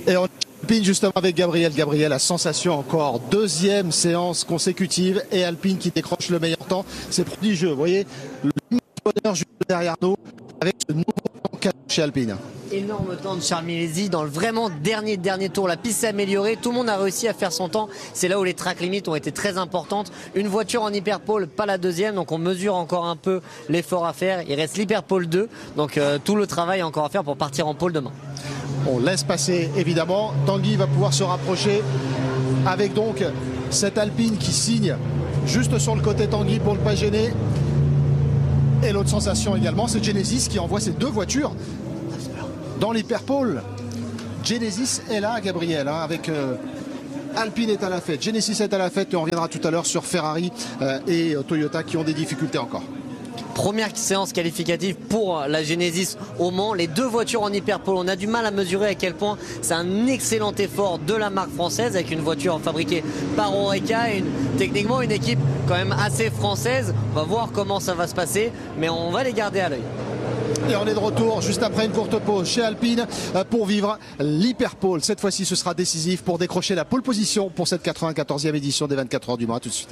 Et on Alpine justement avec Gabriel. Gabriel, la sensation encore. Deuxième séance consécutive et Alpine qui décroche le meilleur temps. C'est prodigieux. Vous voyez, le bonheur juste derrière nous avec ce nouveau temps chez Alpine. Énorme temps de Charles Milesi dans le vraiment dernier tour. La piste s'est améliorée, tout le monde a réussi à faire son temps. C'est là où les track limits ont été très importantes. Une voiture en hyperpole, pas la deuxième, donc on mesure encore un peu l'effort à faire. Il reste l'hyperpole 2, donc tout le travail encore à faire pour partir en pole demain. On laisse passer évidemment. Tanguy va pouvoir se rapprocher avec donc cette Alpine qui signe juste sur le côté Tanguy pour ne pas gêner. Et l'autre sensation également, c'est Genesis qui envoie ses deux voitures dans l'hyperpole. Genesis est là, Gabriel, hein, avec Alpine est à la fête, Genesis est à la fête et on reviendra tout à l'heure sur Ferrari et Toyota qui ont des difficultés encore. Première séance qualificative pour la Genesis au Mans. Les deux voitures en hyperpole, on a du mal à mesurer à quel point c'est un excellent effort de la marque française avec une voiture fabriquée par Oreca et techniquement une équipe quand même assez française. On va voir comment ça va se passer, mais on va les garder à l'œil. Et on est de retour juste après une courte pause chez Alpine pour vivre l'hyperpole. Cette fois-ci, ce sera décisif pour décrocher la pole position pour cette 94e édition des 24 heures du Mans. À tout de suite.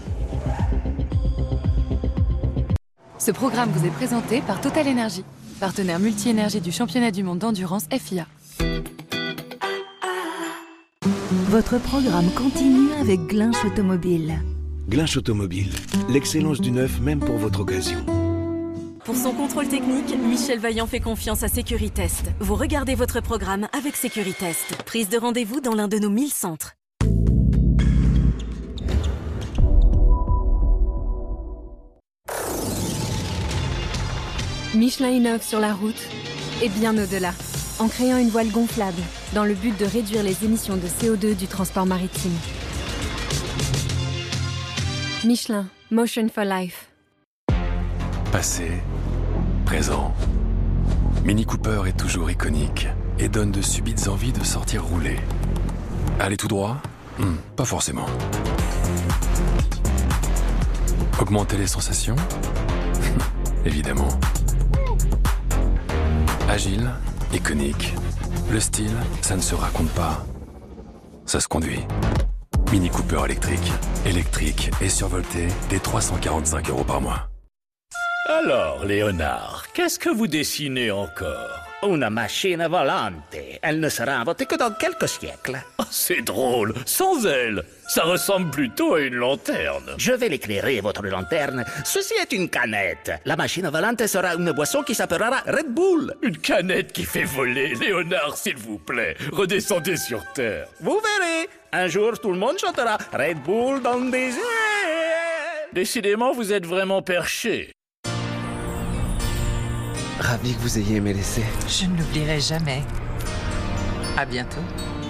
Ce programme vous est présenté par Total Energy, partenaire multi-énergie du championnat du monde d'endurance FIA. Votre programme continue avec Glinch Automobile. Glinch Automobile, l'excellence du neuf même pour votre occasion. Pour son contrôle technique, Michel Vaillant fait confiance à Sécuritest. Vous regardez votre programme avec Sécuritest. Prise de rendez-vous dans l'un de nos 1000 centres. Michelin innove sur la route et bien au-delà, en créant une voile gonflable dans le but de réduire les émissions de CO2 du transport maritime. Michelin, Motion for Life. Passé, présent. Mini Cooper est toujours iconique et donne de subites envies de sortir rouler. Aller tout droit ? Pas forcément. Augmenter les sensations ? Évidemment. Agile, iconique. Le style, ça ne se raconte pas. Ça se conduit. Mini Cooper électrique. Électrique et survolté dès 345 € par mois. Alors, Léonard, qu'est-ce que vous dessinez encore? Una machine volante. Elle ne sera inventée que dans quelques siècles. Oh, c'est drôle. Sans elle, ça ressemble plutôt à une lanterne. Je vais l'éclairer, votre lanterne. Ceci est une canette. La machine volante sera une boisson qui s'appellera Red Bull. Une canette qui fait voler. Léonard, s'il vous plaît, redescendez sur Terre. Vous verrez. Un jour, tout le monde chantera Red Bull dans des airs. Décidément, vous êtes vraiment perché. Ravi que vous ayez aimé l'essai. Je ne l'oublierai jamais. À bientôt.